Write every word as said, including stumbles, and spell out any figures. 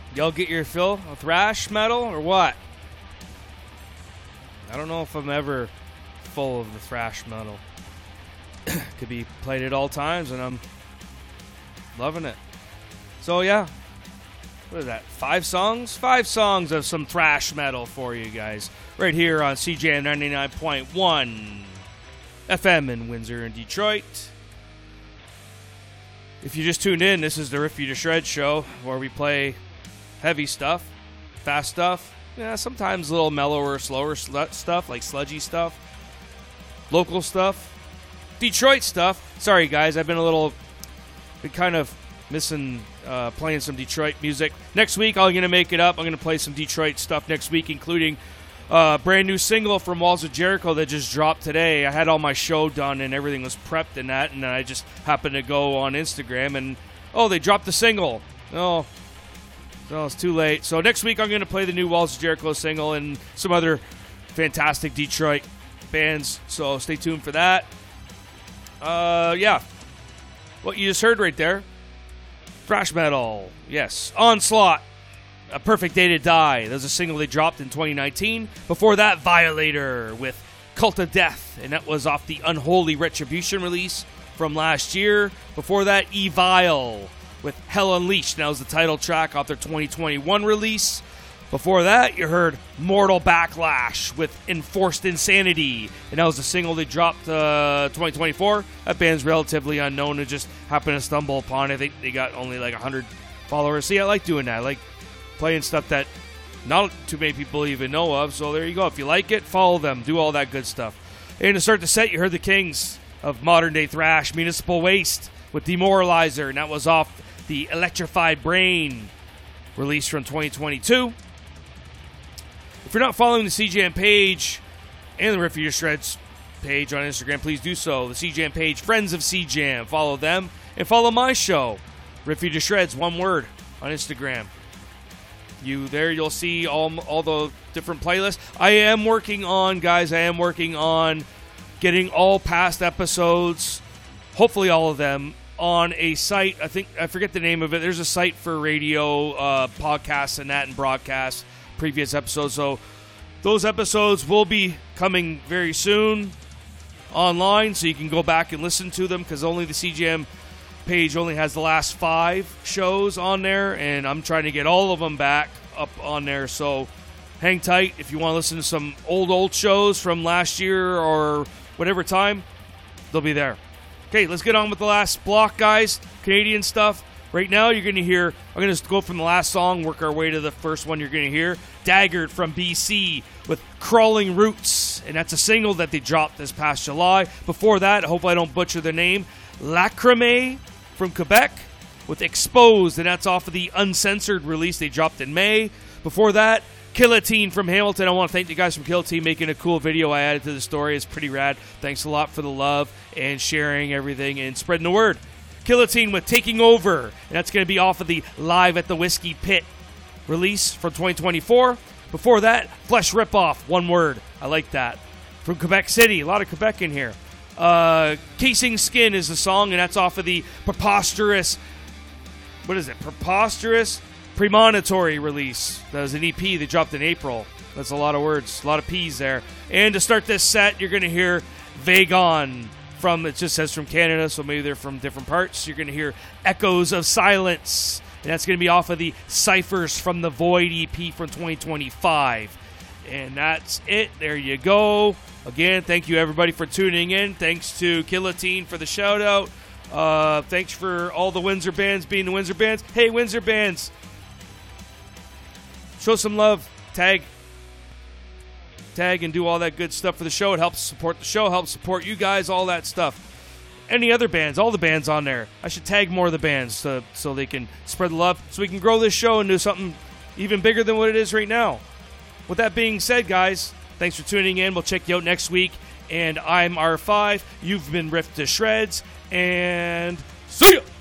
Y'all get your fill of thrash metal or what? I don't know if I'm ever full of the thrash metal. Could be played at all times, and I'm loving it. So, yeah. What is that? Five songs? Five songs of some thrash metal for you guys. Right here on C J M ninety-nine point one F M in Windsor and Detroit. If you just tuned in, this is the Rip You to Shreds show where we play heavy stuff, fast stuff, yeah, sometimes a little mellower, slower sl- stuff like sludgy stuff, local stuff, Detroit stuff. Sorry, guys, I've been a little, been kind of missing uh, playing some Detroit music. Next week, I'm going to make it up. I'm going to play some Detroit stuff next week, including a uh, brand new single from Walls of Jericho that just dropped today. I had all my show done and everything was prepped in that, and then I just happened to go on Instagram and, oh, they dropped the single. Oh, no, it's too late. So next week, I'm going to play the new Walls of Jericho single and some other fantastic Detroit bands, so stay tuned for that. Uh, yeah, what you just heard right there. Thrash metal, yes. Onslaught, A Perfect Day to Die. That was a single they dropped in twenty nineteen. Before that, Violator with Cult of Death, and that was off the Unholy Retribution release from last year. Before that, Evile with Hell Unleashed, and that was the title track off their twenty twenty-one release. Before that, you heard Mortal Backlash with Enforced Insanity, and that was the single they dropped uh, twenty twenty-four. That band's relatively unknown. I just happened to stumble upon it. They, they got only like one hundred followers. See, I like doing that. I like playing stuff that not too many people even know of, so there you go. If you like it, follow them. Do all that good stuff. And to start the set, you heard the kings of modern-day thrash, Municipal Waste with Demoralizer, and that was off the Electrified Brain release from twenty twenty-two. If you're not following the C J M page and the Rip You to Shreds page on Instagram, please do so. The C J M page, Friends of C J M. Follow them. And follow my show, Rip You to Shreds, one word, on Instagram. You there, you'll see all, all the different playlists. I am working on, guys, I am working on getting all past episodes, hopefully all of them, on a site. I think, I forget the name of it. There's a site for radio, uh, podcasts and that, and broadcasts. Previous episodes, so those episodes will be coming very soon online, so you can go back and listen to them, because only the C J M page only has the last five shows on there, and I'm trying to get all of them back up on there, so hang tight. If you want to listen to some old old shows from last year or whatever time, they'll be there. Okay, let's get on with the last block, guys. Canadian stuff. Right now, you're going to hear, I'm going to go from the last song, work our way to the first one you're going to hear. Daggered from B C with Crawling Roots, and that's a single that they dropped this past July. Before that, I hope I don't butcher the name, Lacrame from Quebec with Exposed, and that's off of the Uncensored release they dropped in May. Before that, Killatine from Hamilton. I want to thank you guys from Killatine making a cool video I added to the story. It's pretty rad. Thanks a lot for the love and sharing everything and spreading the word. Killatine with Taking Over, and that's going to be off of the Live at the Whiskey Pit release from twenty twenty-four. Before that, Flesh Ripoff, one word. I like that. From Quebec City, a lot of Quebec in here. Uh, Casing Skin is the song, and that's off of the Preposterous, what is it? Preposterous Premonitory release. That was an E P they dropped in April. That's a lot of words, a lot of P's there. And to start this set, you're going to hear Vagon. From, it just says from Canada, so maybe they're from different parts. You're going to hear Echoes of Silence, and that's going to be off of the Ciphers from the Void E P from twenty twenty-five. And that's it. There you go. Again, thank you everybody for tuning in. Thanks to Killatine for the shout out. Uh, thanks for all the Windsor bands being the Windsor bands. Hey, Windsor bands, show some love. Tag. Tag and do all that good stuff for the show. It helps support the show, helps support you guys, all that stuff. Any other bands, all the bands on there. I should tag more of the bands so, so they can spread the love, so we can grow this show and do something even bigger than what it is right now. With that being said, guys, thanks for tuning in. We'll check you out next week. And I'm R five. You've been ripped to shreds. And see ya!